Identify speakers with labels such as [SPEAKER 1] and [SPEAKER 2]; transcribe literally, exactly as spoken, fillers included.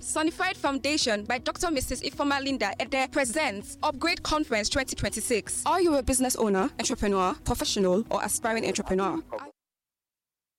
[SPEAKER 1] Sonified Foundation by Doctor Missus Ifoma Linda Ede presents Upgrade Conference twenty twenty-six. Are you a business owner, entrepreneur, professional, or aspiring entrepreneur?